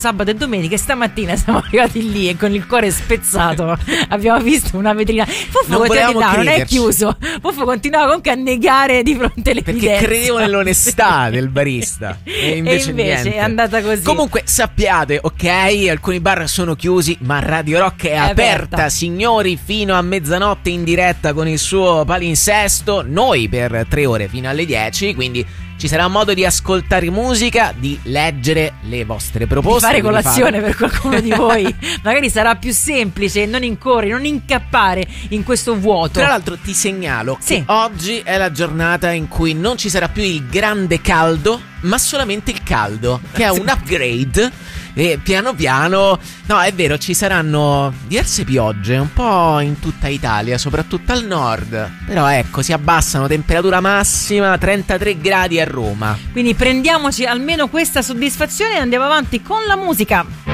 sabato e domenica, e stamattina siamo arrivati lì e con il cuore spezzato abbiamo visto una vetrina. Fuffo non è chiuso. Fuffo continuava comunque a negare di fronte alle evidenze, perché credevo nell'onestà del barista e invece è andata così. Comunque sappiate, ok, alcuni bar sono chiusi, ma Radio Rock è aperta, signori, fino a mezzanotte in diretta con il suo palinsesto, noi per 3 ore fino alle 10, quindi ci sarà modo di ascoltare musica, di leggere le vostre proposte, di fare colazione per qualcuno di voi. Magari sarà più semplice non incorrere, non incappare in questo vuoto. Tra l'altro ti segnalo che oggi è la giornata in cui non ci sarà più il grande caldo, ma solamente il caldo, che è un upgrade. E piano piano, no, è vero, ci saranno diverse piogge un po' in tutta Italia, soprattutto al nord. Però ecco, si abbassano, temperatura massima 33 gradi a Roma. Quindi prendiamoci almeno questa soddisfazione e andiamo avanti con la musica.